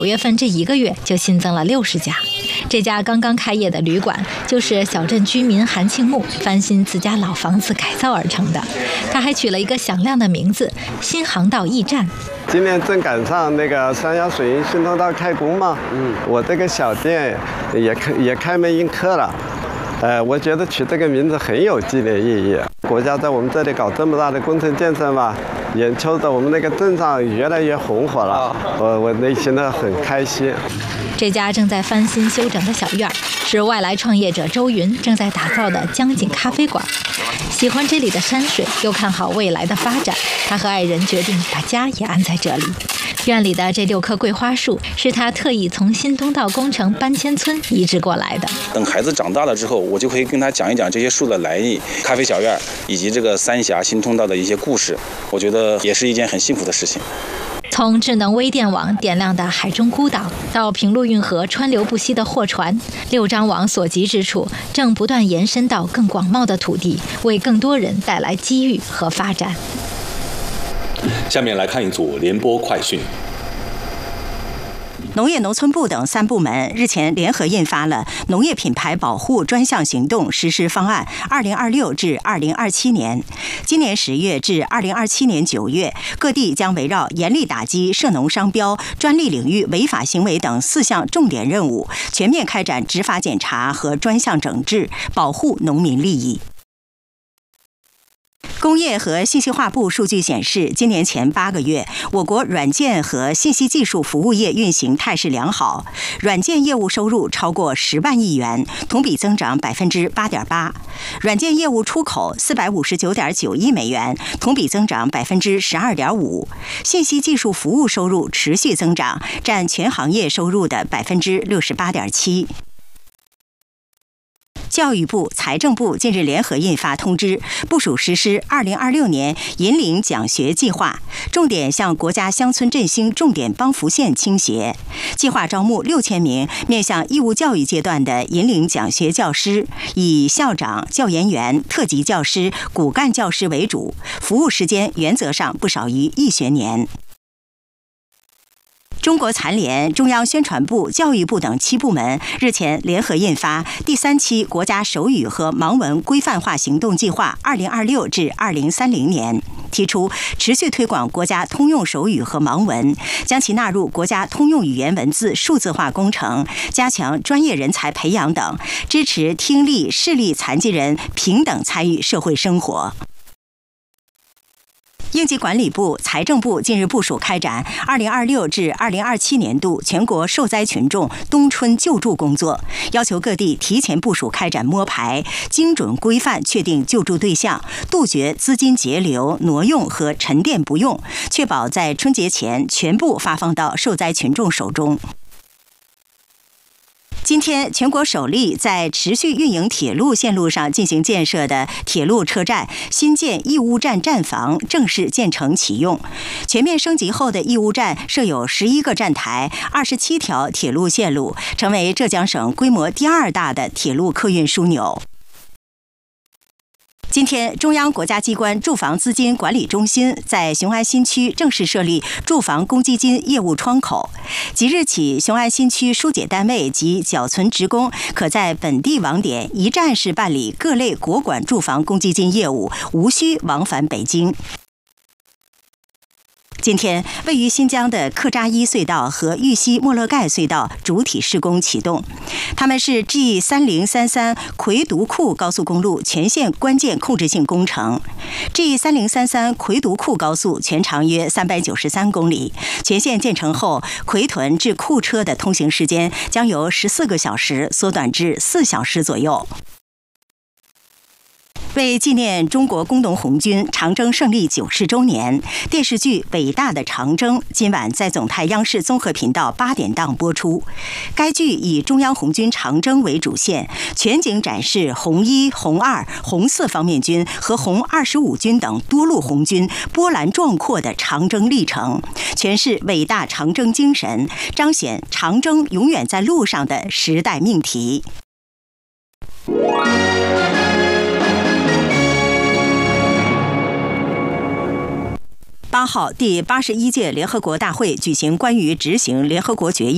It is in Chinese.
9月份这1个月就新增了60家。这家刚刚开业的旅馆就是小镇居民韩庆木翻新自家老房子改造而成的，他还取了一个响亮的名字——新航道驿站。 今年正赶上那个三峡水运新通道开工嘛，我这个小店也开门迎客了。我觉得取这个名字很有纪念意义。国家在我们这里搞这么大的工程建设嘛，眼瞅着我们那个镇上越来越红火了，我内心呢很开心。 这家正在翻新修整的小院是外来创业者周云正在打造的江景咖啡馆。喜欢这里的山水，又看好未来的发展，他和爱人决定把家也安在这里。院里的这6棵桂花树是他特意从新通道工程搬迁村移植过来的。 等孩子长大了之后，我就可以跟他讲一讲这些树的来历、咖啡小院以及这个三峡新通道的一些故事。我觉得也是一件很幸福的事情。 从智能微电网点亮的海中孤岛，到平陆运河川流不息的货船，6张网所及之处正不断延伸到更广袤的土地，为更多人带来机遇和发展。 下面来看一组联播快讯。 农业农村部等3部门日前联合印发了《农业品牌保护专项行动实施方案 （2026 至2027年）》。今年10月至2027年9月，各地将围绕严厉打击涉农商标、专利领域违法行为等4项重点任务，全面开展执法检查和专项整治，保护农民利益。工业和信息化部数据显示，今年前8个月，我国软件和信息技术服务业运行态势良好，软件业务收入超过10万亿元，同比增长8.8%；软件业务出口459.9亿美元，同比增长12.5%；信息技术服务收入持续增长，占全行业收入的68.7%。教育部、财政部近日联合印发通知，部署实施2026年引领奖学计划，重点向国家乡村振兴重点帮扶县倾斜。计划招募6000名面向义务教育阶段的引领奖学教师，以校长、教研员、特级教师、骨干教师为主，服务时间原则上不少于1学年。中国残联、中央宣传部、教育部等7部门日前联合印发第3期国家手语和盲文规范化行动计划2026至2030年，提出持续推广国家通用手语和盲文，将其纳入国家通用语言文字数字化工程，加强专业人才培养等，支持听力、视力残疾人平等参与社会生活。应急管理部、财政部近日部署开展2026至2027年度全国受灾群众冬春救助工作，要求各地提前部署开展摸排，精准规范确定救助对象，杜绝资金截流、挪用和沉淀不用，确保在春节前全部发放到受灾群众手中。今天，全国首例在持续运营铁路线路上进行建设的铁路车站新建义乌站站房正式建成启用。全面升级后的义乌站设有11个站台、27条铁路线路，成为浙江省规模第2大的铁路客运枢纽。今天，中央国家机关住房资金管理中心在雄安新区正式设立住房公积金业务窗口。即日起，雄安新区疏解单位及缴存职工可在本地网点一站式办理各类国管住房公积金业务，无需往返北京。今天，位于新疆的克扎伊隧道和玉溪莫勒盖隧道主体施工启动，它们是 G3033 魁独库高速公路全线关键控制性工程。G3033 魁独库高速全长约393公里，全线建成后，魁屯至库车的通行时间将由14个小时缩短至4小时左右。为纪念中国工农红军长征胜利90周年，电视剧《伟大的长征》今晚在总台央视综合频道8点档播出。该剧以中央红军长征为主线，全景展示红1、红2、红4方面军和红25军等多路红军波澜壮阔的长征历程，诠释伟大长征精神，彰显长征永远在路上的时代命题。8号，第81届联合国大会举行关于执行联合国决议